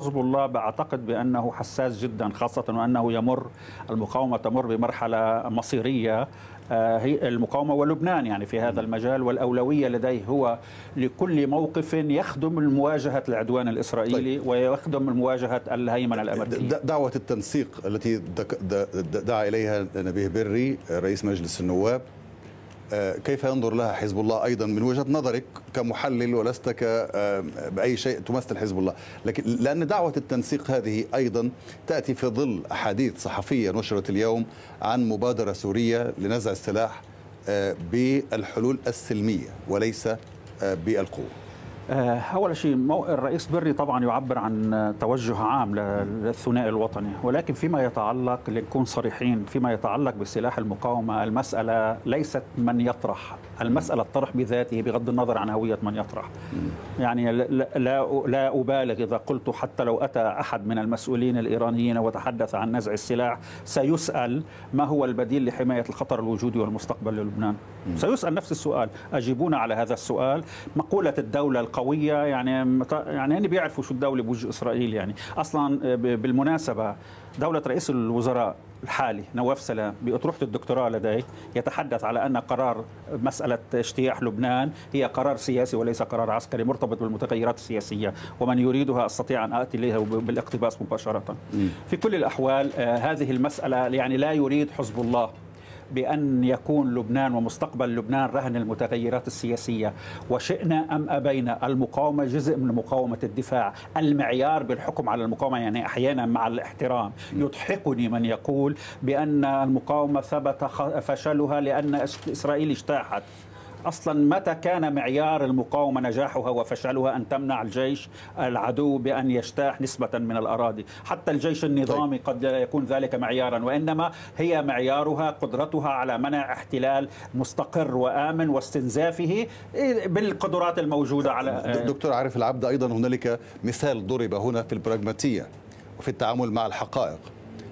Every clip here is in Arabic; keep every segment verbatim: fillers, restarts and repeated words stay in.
حزب الله بعتقد بأنه حساس جدا، خاصة وأنه يمر المقاومة تمر بمرحلة مصيرية، هي المقاومة ولبنان يعني في هذا المجال، والأولوية لديه هو لكل موقف يخدم المواجهة العدوان الإسرائيلي ويخدم المواجهة الهيمنة الأمريكية. دعوة التنسيق التي دعا إليها نبيه بري رئيس مجلس النواب، كيف ينظر لها حزب الله أيضا من وجهة نظرك كمحلل ولست بأي شيء تمثل حزب الله؟ لكن لأن دعوة التنسيق هذه أيضا تأتي في ظل أحاديث صحفية نشرت اليوم عن مبادرة سورية لنزع السلاح بالحلول السلمية وليس بالقوة. أول شيء الرئيس بري طبعا يعبر عن توجه عام للثنائي الوطني، ولكن فيما يتعلق لنكون صريحين فيما يتعلق بسلاح المقاومة، المسألة ليست من يطرح، المسألة الطرح بذاته بغض النظر عن هوية من يطرح. يعني لا, لا, لا أبالغ إذا قلت حتى لو أتى أحد من المسؤولين الإيرانيين وتحدث عن نزع السلاح سيسأل ما هو البديل لحماية الخطر الوجودي والمستقبل للبنان. سيسأل نفس السؤال. أجيبونا على هذا السؤال. مقولة الدولة القوية يعني يعني هن بيعرفوا شو الدولة بوجه إسرائيل. يعني أصلا بالمناسبة دولة رئيس الوزراء الحالي نواف سلام بأطروحة الدكتوراه لديه يتحدث على أن قرار مسألة اجتياح لبنان هي قرار سياسي وليس قرار عسكري مرتبط بالمتغيرات السياسية، ومن يريدها أستطيع أن آتي إليها بالاقتباس مباشرة. في كل الأحوال هذه المسألة يعني لا يريد حزب الله بأن يكون لبنان ومستقبل لبنان رهن المتغيرات السياسية، وشئنا أم أبينا المقاومة جزء من مقاومة الدفاع. المعيار بالحكم على المقاومة يعني أحيانا مع الاحترام يضحكني من يقول بأن المقاومة ثبت فشلها لأن إسرائيل اجتاحت. أصلا متى كان معيار المقاومة نجاحها وفشلها أن تمنع الجيش العدو بأن يجتاح نسبة من الأراضي؟ حتى الجيش النظامي قد يكون ذلك معيارا، وإنما هي معيارها قدرتها على منع احتلال مستقر وآمن واستنزافه بالقدرات الموجودة على. دكتور عارف العبد، أيضا هنالك مثال ضرب هنا في البراغماتية وفي التعامل مع الحقائق.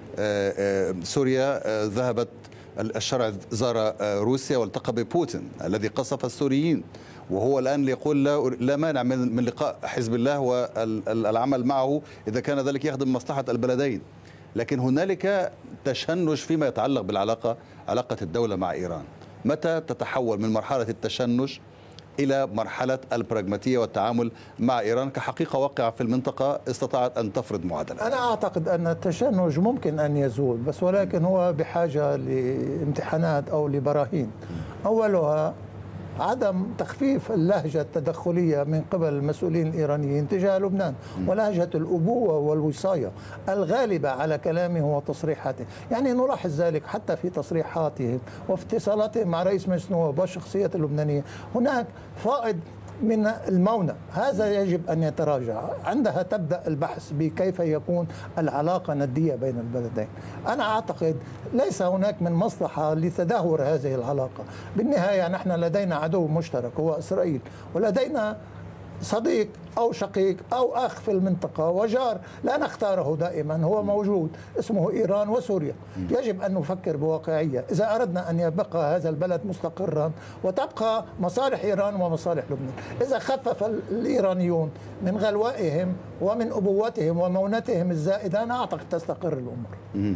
سوريا ذهبت الشرع زار روسيا والتقى ببوتين الذي قصف السوريين، وهو الآن يقول لا, لا مانع من, من لقاء حزب الله والعمل معه إذا كان ذلك يخدم مصلحة البلدين. لكن هنالك تشنج فيما يتعلق بالعلاقة علاقة الدولة مع إيران. متى تتحول من مرحلة التشنج إلى مرحلة البراغماتية والتعامل مع إيران كحقيقة واقعة في المنطقة استطاعت أن تفرض معادلة؟ أنا أعتقد أن التشنج ممكن أن يزول، بس ولكن هو بحاجة لامتحانات أو لبراهين. أولها عدم تخفيف اللهجة التدخلية من قبل المسؤولين الإيرانيين تجاه لبنان، ولهجة الأبوة والوصاية الغالبة على كلامه وتصريحاته. يعني نلاحظ ذلك حتى في تصريحاتهم وفي اتصالاتهم مع رئيس مجلس النواب والشخصية اللبنانية. هناك فائض من المونة، هذا يجب أن يتراجع. عندها تبدأ البحث بكيف يكون العلاقة ندية بين البلدين. أنا أعتقد ليس هناك من مصلحة لتدهور هذه العلاقة. بالنهاية نحن لدينا عدو مشترك هو إسرائيل، ولدينا صديق أو شقيق أو أخ في المنطقة وجار لا نختاره دائما، هو موجود اسمه إيران وسوريا. يجب أن نفكر بواقعية. إذا أردنا أن يبقى هذا البلد مستقرا وتبقى مصالح إيران ومصالح لبنان، إذا خفف الإيرانيون من غلوائهم ومن أبوتهم ومونتهم الزائدة أنا أعتقد تستقر الأمور.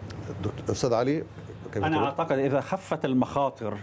أستاذ علي، أنا أعتقد إذا خفت المخاطر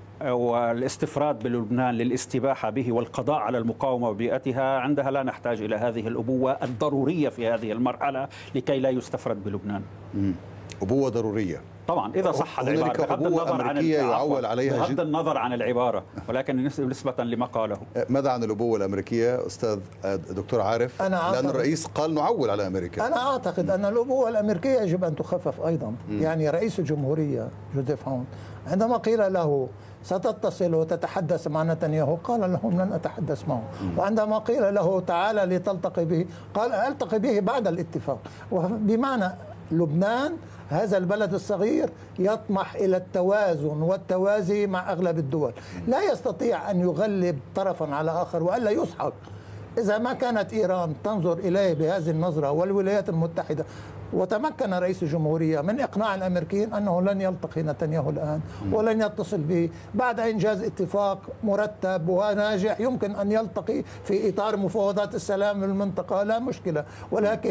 والاستفراد بلبنان للاستباحة به والقضاء على المقاومة وبيئتها، عندها لا نحتاج إلى هذه الأبوة الضرورية في هذه المرحلة لكي لا يستفرد بلبنان. مم. أبوة ضرورية طبعا إذا صح العبارة، بغض النظر عن يعول عليها بغض النظر عن العبارة، ولكن نسبة لما قاله. ماذا عن الأبوة الأمريكية أستاذ دكتور عارف؟ لأن الرئيس قال نعول على أمريكا. أنا أعتقد أن الأبوة الأمريكية يجب أن تخفف أيضا. م. يعني رئيس الجمهورية جوزيف هون عندما قيل له ستتصل وتتحدث مع نتنياهو قال لهم لن أتحدث معه. م. وعندما قيل له تعال لتلتقي به قال ألتقي به بعد الاتفاق. بمعنى لبنان هذا البلد الصغير يطمح إلى التوازن والتوازي مع أغلب الدول، لا يستطيع أن يغلب طرفا على آخر وألا يسحق. إذا ما كانت إيران تنظر إليه بهذه النظرة والولايات المتحدة، وتمكن رئيس الجمهورية من إقناع الأمريكيين أنه لن يلتقي نتنياهو الآن ولن يتصل به بعد إنجاز اتفاق مرتب وناجح يمكن أن يلتقي في إطار مفاوضات السلام في المنطقة لا مشكلة، ولكن